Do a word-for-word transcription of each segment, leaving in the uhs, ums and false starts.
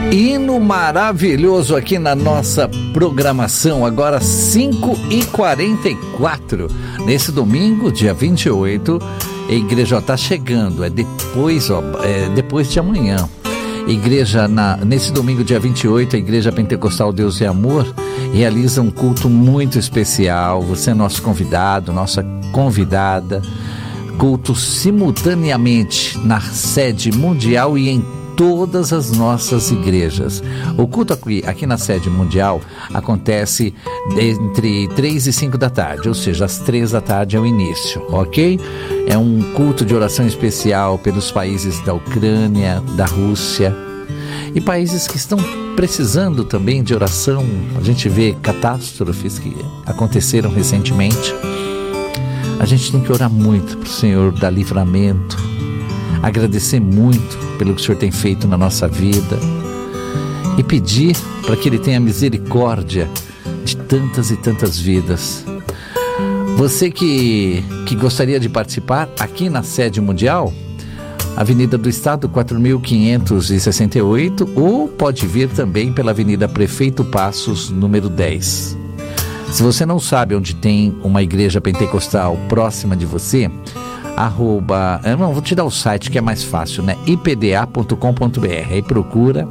Hino maravilhoso aqui na nossa programação, agora cinco e quarenta e quatro. Nesse domingo, dia vinte e oito, a igreja está chegando, é depois, ó, é depois de amanhã. Igreja, na, nesse domingo, dia vinte e oito, a Igreja Pentecostal Deus e Amor realiza um culto muito especial. Você é nosso convidado, nossa convidada. Culto simultaneamente na sede mundial e em todas as nossas igrejas. O culto aqui, aqui na sede mundial acontece entre três e cinco da tarde, ou seja, às três da tarde é o início, ok? É um culto de oração especial pelos países da Ucrânia, da Rússia e países que estão precisando também de oração. A gente vê catástrofes que aconteceram recentemente. A gente tem que orar muito para o Senhor dar livramento, agradecer muito pelo que o Senhor tem feito na nossa vida e pedir para que Ele tenha misericórdia de tantas e tantas vidas. Você que, que gostaria de participar aqui na sede mundial, Avenida do Estado quatro mil quinhentos e sessenta e oito, ou pode vir também pela Avenida Prefeito Passos, número dez. Se você não sabe onde tem uma igreja pentecostal próxima de você, arroba, eu não vou te dar o site que é mais fácil, né? i p d a ponto com ponto b r. Aí procura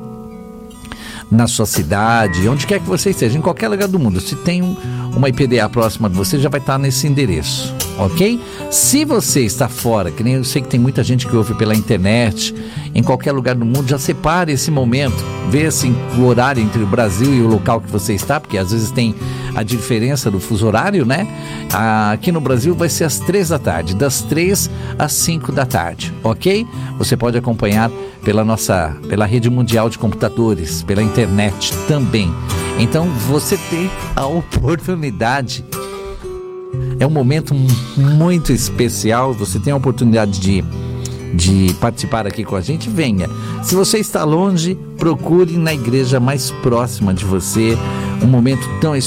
na sua cidade, onde quer que você esteja, em qualquer lugar do mundo. Se tem um, uma I P D A próxima de você, já vai estar nesse endereço, ok? Se você está fora, que nem eu sei que tem muita gente que ouve pela internet, em qualquer lugar do mundo, já separe esse momento, vê assim o horário entre o Brasil e o local que você está, porque às vezes tem a diferença do fuso horário, né? Aqui no Brasil vai ser às três da tarde, das três às cinco da tarde, ok? Você pode acompanhar pela nossa, pela rede mundial de computadores, pela internet também. Então você tem a oportunidade, é um momento muito especial, você tem a oportunidade de, de participar aqui com a gente, venha. Se você está longe, procure na igreja mais próxima de você, um momento tão especial.